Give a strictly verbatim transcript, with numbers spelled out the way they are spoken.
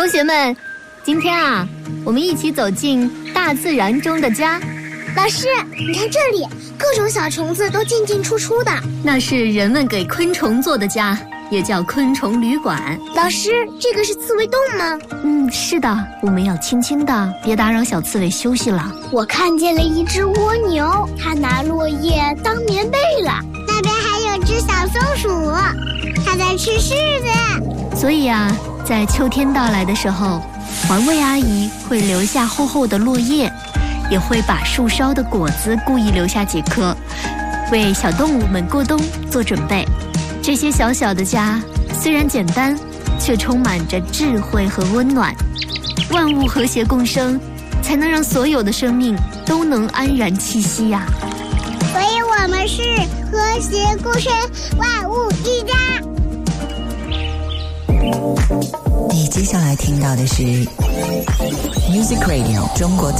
同学们，今天啊，我们一起走进大自然中的家。 老师，你看这里，各种小虫子都进进出出的。 那是人们给昆虫做的家，也叫昆虫旅馆。 老师，这个是刺猬洞吗？ 嗯，是的，我们要轻轻的，别打扰小刺猬休息了。 我看见了一只蜗牛，它拿落叶当棉被了。那边还有只小松鼠，它在吃柿子。 所以啊，在秋天到来的时候，环卫阿姨会留下厚厚的落叶，也会把树梢的果子故意留下几颗，为小动物们过冬做准备。这些小小的家虽然简单，却充满着智慧和温暖。万物和谐共生，才能让所有的生命都能安然栖息呀、啊。 所以我们是和谐共生，万物一家。 你接下来听到的是 Music Radio 中国